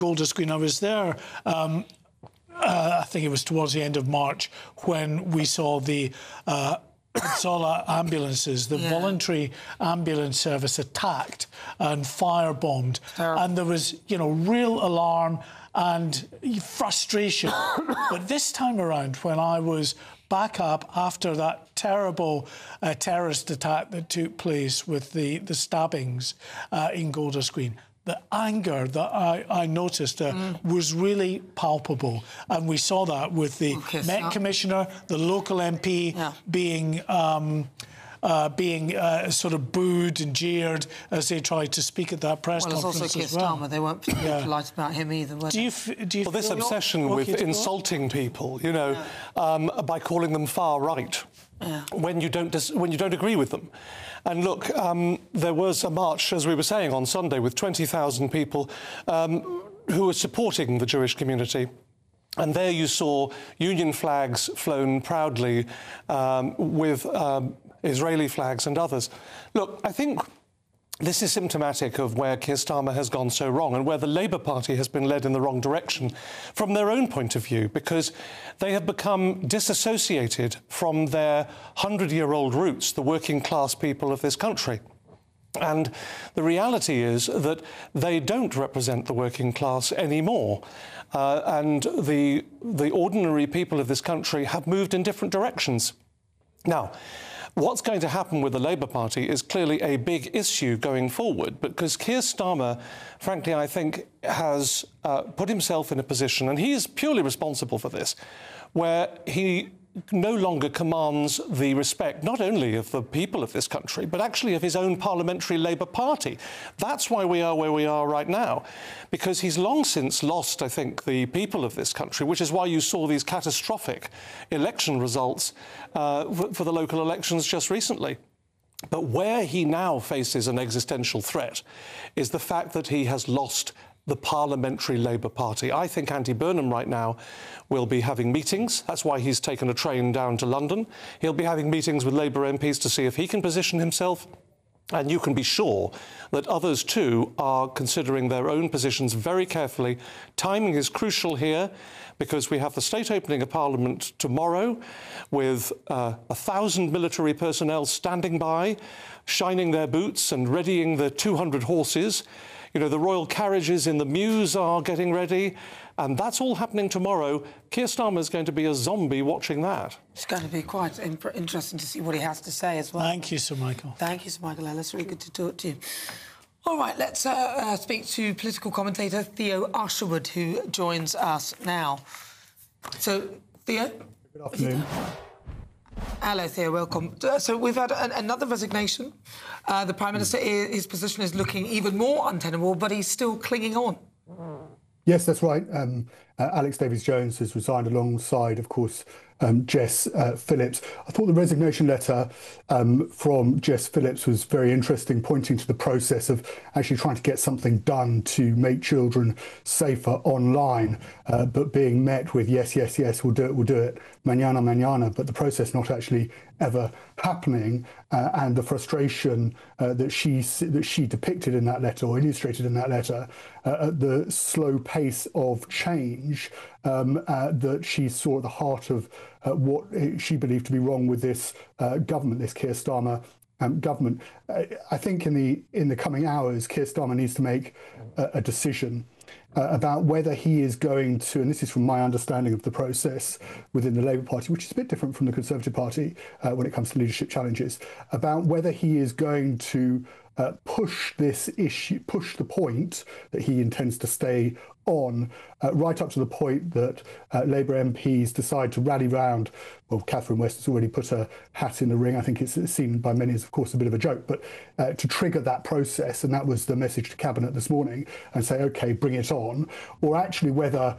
Golders Green. I was there, I think it was towards the end of March, when we saw the Consola ambulances, the voluntary ambulance service, attacked and firebombed. And there was, you know, real alarm and frustration. But this time around, when I was back up after that terrible terrorist attack that took place with the stabbings in Golders Green, the anger that I noticed was really palpable. And we saw that with the Met Commissioner, the local MP being sort of booed and jeered as they tried to speak at that press conference. Well, there's also Keir Starmer. They weren't particularly polite about him either, were they? Well, this obsession with insulting people, you know, by calling them far right when you don't agree with them. And look, there was a march, as we were saying, on Sunday with 20,000 people who were supporting the Jewish community. And there you saw Union flags flown proudly with Israeli flags and others. Look, I think this is symptomatic of where Keir Starmer has gone so wrong and where the Labour Party has been led in the wrong direction from their own point of view, because they have become disassociated from their 100-year-old roots, the working-class people of this country. And the reality is that they don't represent the working class anymore. And the ordinary people of this country have moved in different directions. Now, what's going to happen with the Labour Party is clearly a big issue going forward, because Keir Starmer, frankly, I think, has put himself in a position, and he is purely responsible for this, where he no longer commands the respect not only of the people of this country, but actually of his own parliamentary Labour Party. That's why we are where we are right now, because he's long since lost, I think, the people of this country, which is why you saw these catastrophic election results for the local elections just recently. But where he now faces an existential threat is the fact that he has lost the parliamentary Labour Party. I think Andy Burnham right now will be having meetings. That's why he's taken a train down to London. He'll be having meetings with Labour MPs to see if he can position himself. And you can be sure that others, too, are considering their own positions very carefully. Timing is crucial here, because we have the state opening of Parliament tomorrow with 1,000 military personnel standing by, shining their boots and readying the 200 horses. You know, the royal carriages in the Mews are getting ready, and that's all happening tomorrow. Keir Starmer is going to be a zombie watching that. It's going to be quite interesting to see what he has to say as well. Thank you, Sir Michael. Thank you, Sir Michael Ellis. Really good to talk to you. All right, let's speak to political commentator Theo Usherwood, who joins us now. So, Theo? Good afternoon. Hello, Theo, welcome. So we've had another resignation. The Prime Minister, his position is looking even more untenable, but he's still clinging on. Yes, that's right. Alex Davies-Jones has resigned alongside, of course, Jess Phillips. I thought the resignation letter from Jess Phillips was very interesting, pointing to the process of actually trying to get something done to make children safer online, but being met with yes, yes, yes, we'll do it, mañana, mañana, but the process not actually ever happening, and the frustration that she depicted in that letter, or illustrated in that letter, at the slow pace of change that she saw at the heart of what she believed to be wrong with this government, this Keir Starmer government. I think in the coming hours, Keir Starmer needs to make a decision about whether he is going to, and this is from my understanding of the process within the Labour Party, which is a bit different from the Conservative Party when it comes to leadership challenges, about whether he is going to push this issue, push the point that he intends to stay on, right up to the point that Labour MPs decide to rally round. Well, Catherine West has already put her hat in the ring. I think it's seen by many as, of course, a bit of a joke, but to trigger that process, and that was the message to Cabinet this morning, and say, OK, bring it on, or actually whether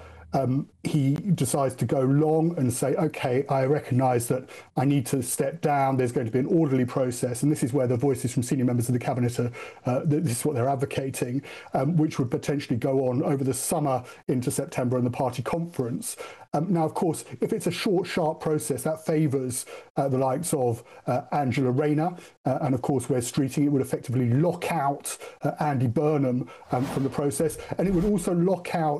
he decides to go long and say, OK, I recognise that I need to step down. There's going to be an orderly process. And this is where the voices from senior members of the Cabinet are, this is what they're advocating, which would potentially go on over the summer into September in the party conference. Now, of course, if it's a short, sharp process, that favours the likes of Angela Rayner. And, of course, Wes Streeting. It would effectively lock out Andy Burnham from the process. And it would also lock out